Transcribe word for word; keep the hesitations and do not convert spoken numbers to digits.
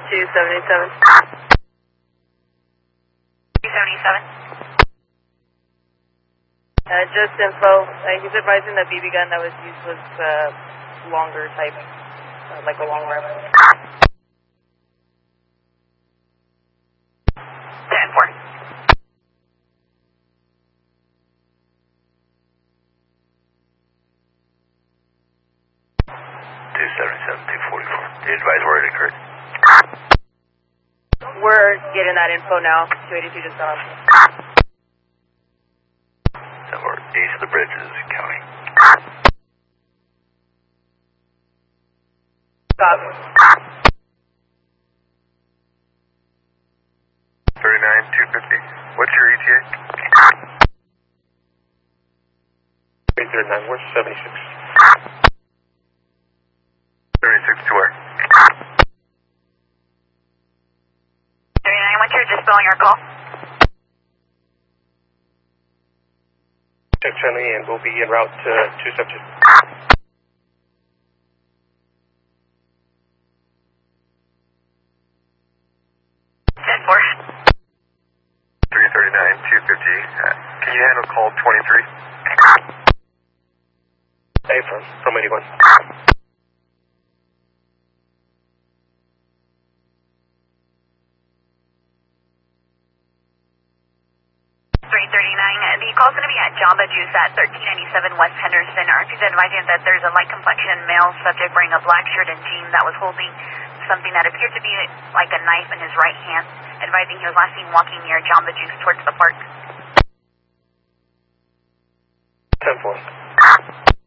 two seventy-seven. two seventy-seven. Uh, just info. Uh, he's advising the B B gun that was used was uh, longer type, uh, like a long rifle. ten four. two seventy-seven, two forty-four. Do you advise where it occurred? We're getting that info now. two eighty-two just got off. Somewhere east of the bridges, county. Stop. thirty-nine, two fifty. What's your E T A? eight thirty-nine, where's seventy-six? thirty-six to where? thirty-nine, what's your dispel on your call? Check Charlie, and we'll be en route to two subject. ten four. three thirty-nine, two fifty. Uh, can you handle call twenty-three? Hey, from, from eighty-one. three thirty-nine, uh, the call's going to be at Jamba Juice at thirteen ninety-seven West Henderson. R P's advising that there's a light complexion male subject wearing a black shirt and jeans that was holding something that appeared to be like a knife in his right hand, advising he was last seen walking near Jamba Juice towards the park. ten four.